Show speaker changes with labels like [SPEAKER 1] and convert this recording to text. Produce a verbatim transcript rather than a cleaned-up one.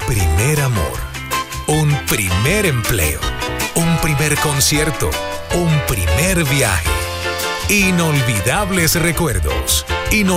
[SPEAKER 1] primer amor, un primer empleo, un primer concierto, un primer viaje. Inolvidables recuerdos. Inol-